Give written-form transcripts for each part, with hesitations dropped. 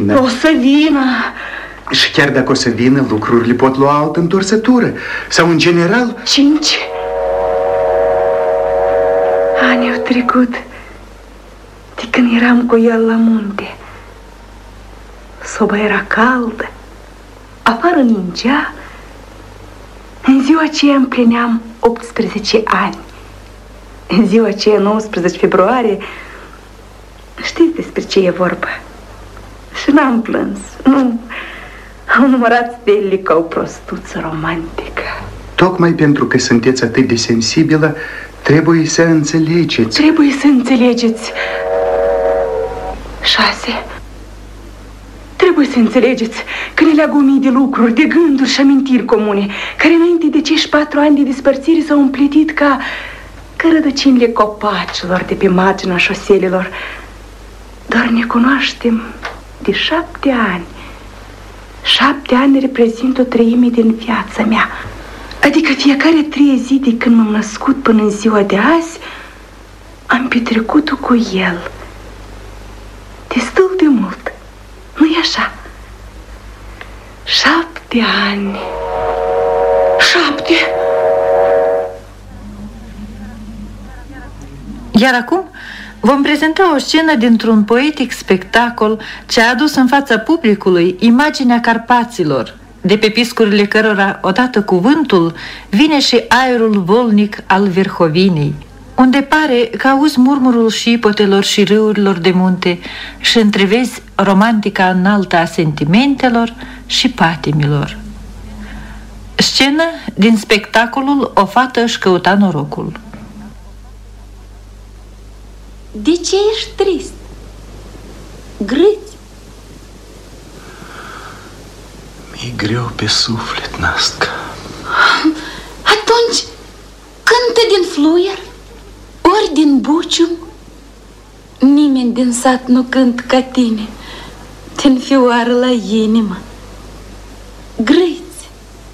vină. O să vină. Și chiar dacă o să vină, lucrurile pot lua altă întorsătură. Sau în general... 5 ani au trecut de când eram cu el la munte. Soba era caldă, afară ningea. În ziua aceea împlineam 18 ani. În ziua aceea, 19 februarie, știți despre ce e vorba. Și n-am plâns. Nu, am numărat stelele ca o prostuță romantică. Tocmai pentru că sunteți atât de sensibilă, trebuie să înțelegeți. Trebuie să înțelegeți. 6. Trebuie să înțelegeți că ne leagă 1000 de lucruri, de gânduri și amintiri comune, care înainte de acești 4 ani de despărțire s-au împletit ca rădăcinile copacilor de pe marginea șoselelor. Doar ne cunoaștem de 7 ani. 7 ani reprezintă o treime din viața mea. Adică fiecare 3 zi de când m-am născut până în ziua de azi, am petrecut-o cu el. Destul de mult. Nu-i așa? 7 ani. 7. Iar acum vom prezenta o scenă dintr-un poetic spectacol ce a adus în fața publicului imaginea Carpaților, de pe piscurile cărora, odată cuvântul, vine și aerul volnic al Verhovinei, unde pare că auzi murmurul șipotelor și râurilor de munte și întrevezi romantica înaltă a sentimentelor și patimilor. Scenă din spectacolul O fată își căuta norocul. De ce ești trist? Grâți? Mi-e greu pe suflet, Nastca. Atunci cântă din fluier, ori din bucium. Nimeni din sat nu cânt ca tine, din fioară la inimă. Grâți?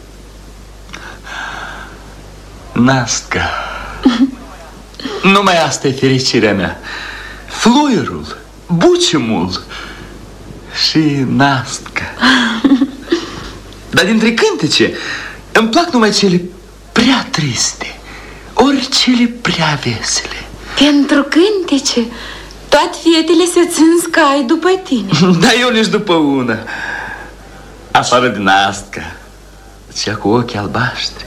Nastca, numai asta e fericirea mea. Fluierul, buciumul și Nastca. Dar dintre cântece îmi plac numai cele prea triste, ori cele prea vesele. Pentru cântece toate fetele se țin scai după tine. Dar eu nici după una. Afară din Nastca, cea cu ochii albaștri.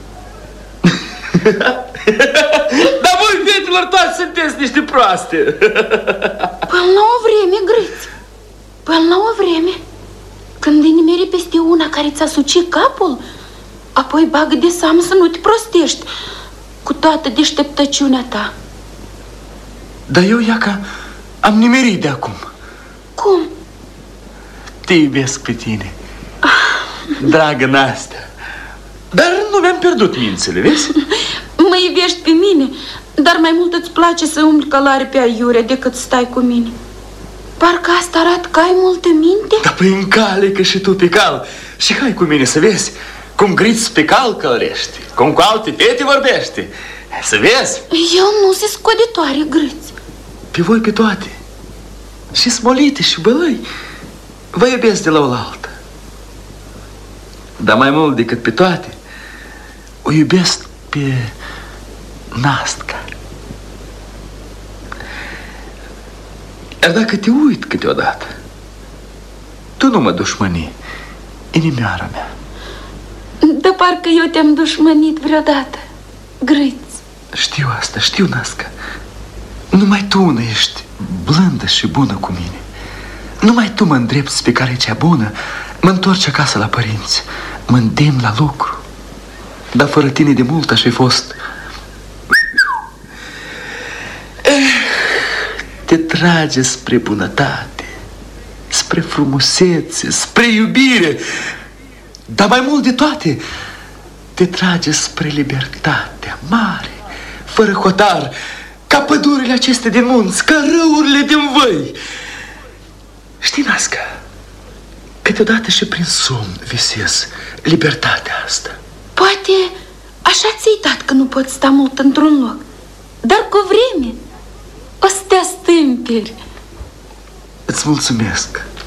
Dar voi, fetelor, toate sunteți niște proaste. Până la o vreme, Grâț, până la o vreme, când îi nimeri peste una care ți-a sucit capul, apoi bagă de seamă să nu te prostești cu toată deșteptăciunea ta. Dar eu, Iaca, am nimerit de acum. Cum? Te iubesc pe tine, dragă Nastea. Dar nu mi-am pierdut mințele, vezi? Mă iubești pe mine, dar mai mult îți place să umbli călare pe aiurea decât să stai cu mine. Parcă asta arată că ai multă minte. Dar păi în cale, că și tu pe cal. Și hai cu mine să vezi cum Griț pe cal călărește, cum cu alte fete vorbește. Să vezi. Eu nu sunt scoditoare, Grâț. Pe voi pe toate, și smolite și bălăi, vă iubesc de la oaltă. Dar mai mult decât pe toate, o iubesc pe Nastca. Iar dacă te uit câteodată, tu nu mă dușmăni, inimioara mea. Dar parcă eu te-am dușmănit vreodată, Grâț. Știu asta, știu, Nastca. Numai tu una ești blândă și bună cu mine. Numai tu mă îndrepți pe care e cea bună, mă întorci acasă la părinți, mă îndemn la lucru. Dar fără tine de mult aș fi fost. Te trage spre bunătate, spre frumusețe, spre iubire. Dar mai mult de toate, te trage spre libertatea mare, fără hotar, ca pădurile acestea din munți, ca râurile din văi. Știi, Nasca, câteodată și prin somn visez libertatea asta. Poate așa ți-ai dat că nu poți sta mult într-un loc, dar cu vreme o să te stâmperi. Îți mulțumesc.